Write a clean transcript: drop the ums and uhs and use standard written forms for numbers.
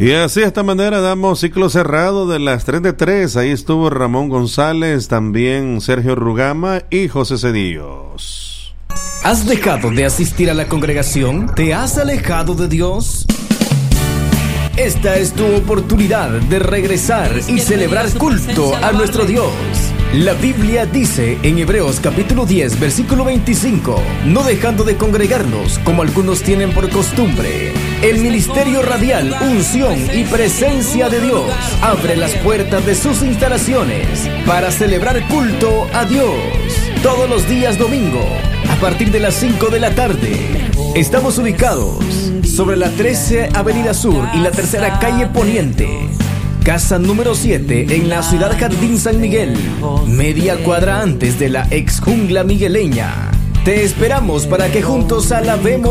Y así de esta manera damos ciclo cerrado de las 3 de 3. Ahí estuvo Ramón González, también Sergio Rugama y José Cedillos. ¿Has dejado de asistir a la congregación? ¿Te has alejado de Dios? Esta es tu oportunidad de regresar y celebrar culto a nuestro Dios. La Biblia dice en Hebreos capítulo 10, versículo 25, no dejando de congregarnos como algunos tienen por costumbre. El ministerio radial, unción y presencia de Dios abre las puertas de sus instalaciones para celebrar culto a Dios. Todos los días domingo, a partir de las 5 de la tarde. Estamos ubicados sobre la 13 Avenida Sur y la tercera calle Poniente. Casa número 7 en la ciudad Jardín San Miguel, media cuadra antes de la ex jungla migueleña. Te esperamos para que juntos alabemos